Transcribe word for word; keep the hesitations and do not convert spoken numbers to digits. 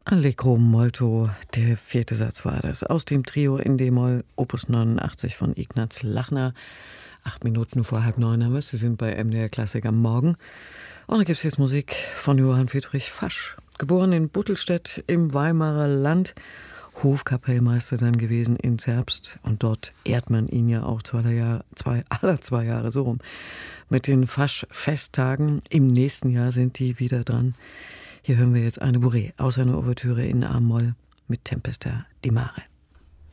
Allegro molto, der vierte Satz war das, aus dem Trio in D-Moll, Opus neunundachtzig von Ignaz Lachner. Acht Minuten vor halb neun haben wir es, Sie sind bei M D R Klassik am Morgen. Und da gibt es jetzt Musik von Johann Friedrich Fasch. Geboren in Buttelstedt im Weimarer Land, Hofkapellmeister dann gewesen in Zerbst. Und dort ehrt man ihn ja auch zwei, Jahr, zwei, alle zwei Jahre so rum. Mit den Fasch-Festtagen im nächsten Jahr sind die wieder dran. Hier hören wir jetzt eine Bourrée aus einer Ouvertüre in A-Moll mit Tempesta di Mare.